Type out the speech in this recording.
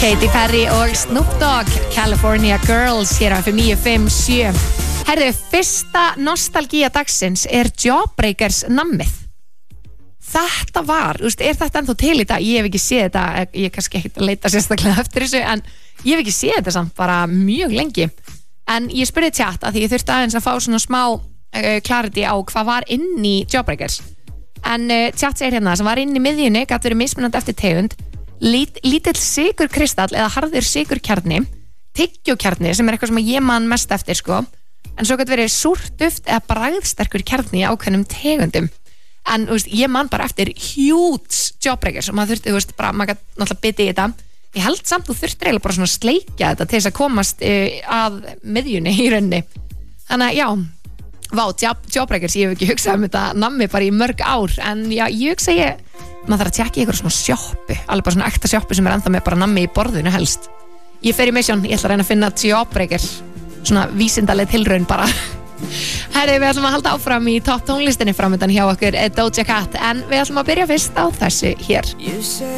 Katy Perry og Snoop Dogg, California Girls hér á FM 957. Herðu, fyrsta nostalgía dagsins Jawbreakers nammið. Þetta var, er þetta ennþá til í dag? Ég hef ekki séð þetta, ég er kannski ekkert að leita sérstaklega eftir þessu, en ég hef ekki séð þetta samt bara mjög lengi. En ég spurði chat að því ég þurfti aðeins að fá svona smá clarity á hvað var inn í Jawbreakers. En chat segir hérna, sem var inn í miðjunni, gat verið mismunandi eftir tegund, lítill sykurkristall eða harður sykurkjarni, tyggjókjarni sem eitthvað sem ég man mest eftir sko, en svo gat verið súrt duft eða bragðsterkur kjarni í ákveðnum tegundum. En ég man bara eftir huge Jawbreakers og maður þurfti, bara, maður gat náttúrulega bitið í þetta. Ég held samt þú þurftir eiginlega bara svona að sleikja þetta til þess að komast að miðjunni í rauninni. Þannig að já, Jawbreakers, ég hef ekki hugsað þetta nammi bara í mörg ár, en já, ég hugsa maður þarf að tjekka í eitthvað svona sjoppu, alveg bara svona ekta sjoppu sem ennþá með bara nammi í borðinu helst. Ég fer í mission, ég ætla að reyna að finna Jawbreakers, svona vísindaleg tilraun bara. Herri, við ætlum að halda áfram í topp tónlistinni framöndan hjá okkur Doja Cat, en við ætlum að byrja fyrst á þessu hér.